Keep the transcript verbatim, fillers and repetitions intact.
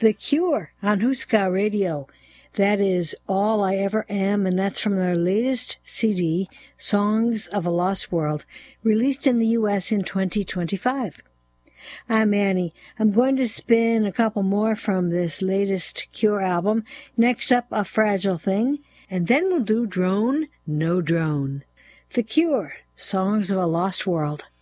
The Cure on Huska Radio. That is All I Ever Am, and that's from their latest C D, Songs of a Lost World, released in the U S in twenty twenty-five. I'm Annie. I'm going to spin a couple more from this latest Cure album. Next up, A Fragile Thing, and then we'll do Drone, No Drone. The Cure, Songs of a Lost World.